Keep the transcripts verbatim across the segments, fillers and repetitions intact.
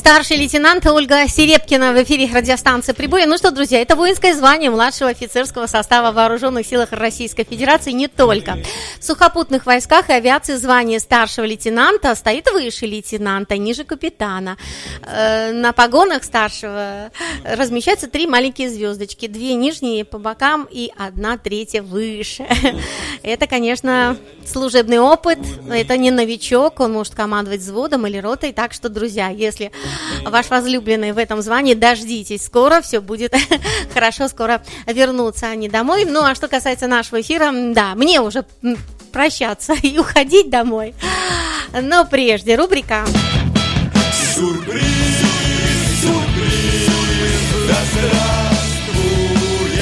Старший лейтенант Ольга Серепкина в эфире радиостанции «Прибой». Ну что, друзья, это воинское звание младшего офицерского состава в Вооруженных силах Российской Федерации не только. В сухопутных войсках и авиации звание старшего лейтенанта стоит выше лейтенанта, ниже капитана. На погонах старшего размещаются три маленькие звездочки, две нижние по бокам и одна третья выше. Это, конечно, служебный опыт, это не новичок, он может командовать взводом или ротой, так что, друзья, если ваш возлюбленный в этом звании, дождитесь, скоро все будет хорошо, скоро вернутся они домой. Ну, а что касается нашего эфира, да, мне уже прощаться и уходить домой, но прежде рубрика «Сюрприз, сюрприз, да здравствует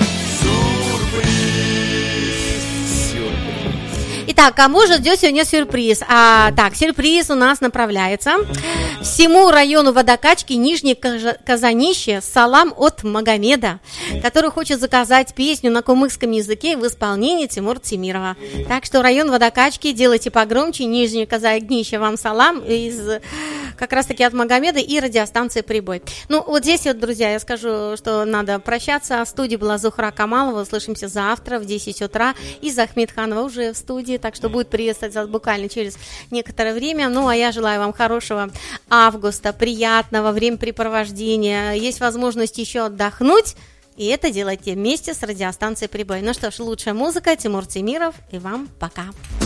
сюрприз, сюрприз». Итак, кому же ждет сегодня сюрприз? А, так, сюрприз у нас направляется всему району водокачки Нижнее Казанище салам от Магомеда, который хочет заказать песню на кумыкском языке в исполнении Тимура Темирова. Так что район водокачки, делайте погромче, Нижнее Казанище вам салам из как раз-таки от Магомеда и радиостанции «Прибой». Ну, вот здесь вот, друзья, я скажу, что надо прощаться. В студии была Зухра Камалова. Услышимся завтра в десять утра. И Захмед Ханова уже в студии, так что будет приветствовать вас буквально через некоторое время. Ну, а я желаю вам хорошего августа, приятного времяпрепровождения. Есть возможность еще отдохнуть, и это делайте вместе с радиостанцией «Прибой». Ну что ж, лучшая музыка, Тимур Темиров, и вам пока.